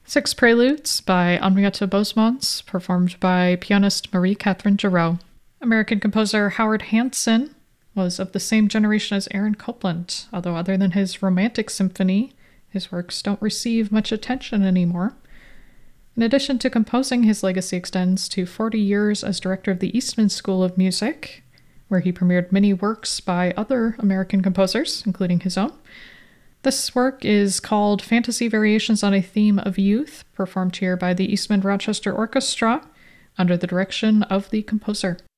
Six Preludes by Henriette Boesmans, performed by pianist Marie-Catherine Giraud. American composer Howard Hanson was of the same generation as Aaron Copland, although other than his Romantic Symphony, his works don't receive much attention anymore. In addition to composing, his legacy extends to 40 years as director of the Eastman School of Music, where he premiered many works by other American composers, including his own. This work is called Fantasy Variations on a Theme of Youth, performed here by the Eastman Rochester Orchestra under the direction of the composer.